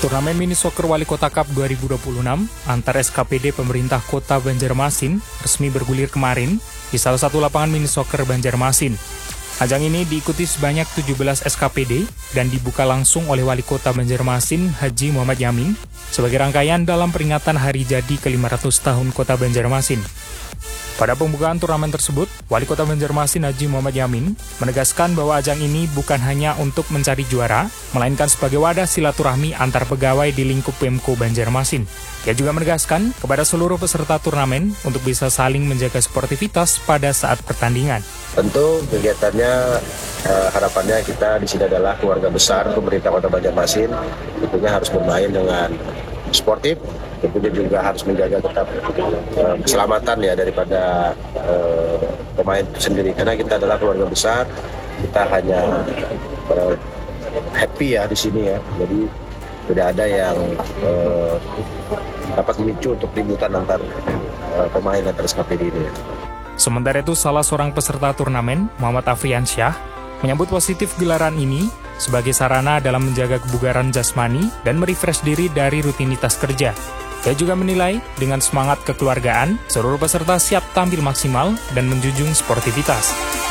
Turnamen Mini Soccer Wali Kota Cup 2026 antar SKPD pemerintah Kota Banjarmasin resmi bergulir kemarin di salah satu lapangan mini soccer Banjarmasin. Ajang ini diikuti sebanyak 17 SKPD dan dibuka langsung oleh Wali Kota Banjarmasin Haji Muhammad Yamin sebagai rangkaian dalam peringatan hari jadi ke-500 tahun Kota Banjarmasin. Pada pembukaan turnamen tersebut, Wali Kota Banjarmasin Haji Muhammad Yamin menegaskan bahwa ajang ini bukan hanya untuk mencari juara, melainkan sebagai wadah silaturahmi antar pegawai di lingkup Pemko Banjarmasin. Ia juga menegaskan kepada seluruh peserta turnamen untuk bisa saling menjaga sportivitas pada saat pertandingan. Tentu kegiatannya harapannya kita di sini adalah keluarga besar pemerintah Kota Banjarmasin, tentunya harus bermain dengan sportif, tentunya juga harus menjaga tetap keselamatan ya daripada pemain sendiri, karena kita adalah keluarga besar, kita hanya happy ya di sini ya, jadi tidak ada yang dapat memicu untuk ributan antar pemain antar SKPD ini. Sementara itu, salah seorang peserta turnamen, Muhammad Afriansyah, menyambut positif gelaran ini sebagai sarana dalam menjaga kebugaran jasmani dan merefresh diri dari rutinitas kerja. Dia juga menilai dengan semangat kekeluargaan, seluruh peserta siap tampil maksimal dan menjunjung sportivitas.